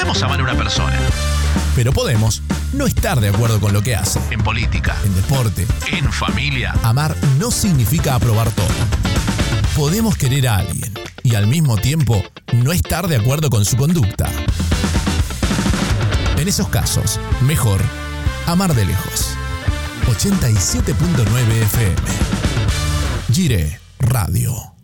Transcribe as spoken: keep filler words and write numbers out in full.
podemos amar a una persona. Pero podemos no estar de acuerdo con lo que hace. En política, En deporte, en familia. amar no significa aprobar todo. Podemos querer a alguien y al mismo tiempo no estar de acuerdo con su conducta. En esos casos, mejor amar de lejos. ochenta y siete punto nueve F M. Gire Radio.